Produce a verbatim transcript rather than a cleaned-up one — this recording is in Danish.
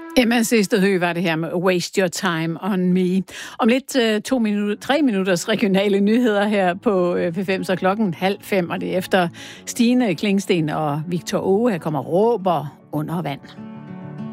Emma Sesterhø var det her med Waste Your Time on Me. Om lidt uh, to minutter, tre minutters regionale nyheder her på uh, P fem, så klokken halv fem, og det er efter Stine Klingsten og Victor Åge, her kommer råber under vand.